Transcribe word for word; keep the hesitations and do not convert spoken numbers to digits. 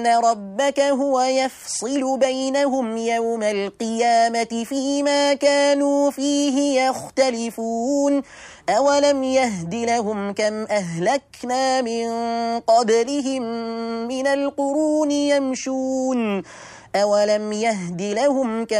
إن ربك هو يفصل بينهم يوم القيامة فيما كانوا فيه يختلفون أولم يهد لهم كم أهلكنا من قبلهم من القرون يمشون أولم يهد لهم كم